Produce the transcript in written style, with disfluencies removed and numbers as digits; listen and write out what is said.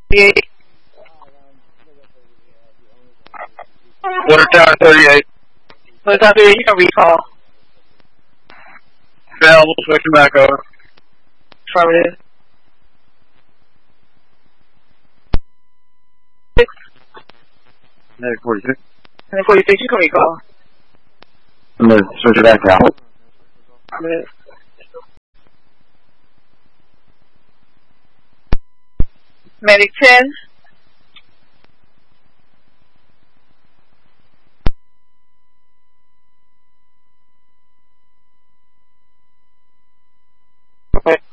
38. Watertown 38. Watertown 38, you can recall. Bell, we'll switch them back over. Affirmative. 46. 46, you can recall. I'm going to switch it back out. Affirmative. Medic 10. Okay.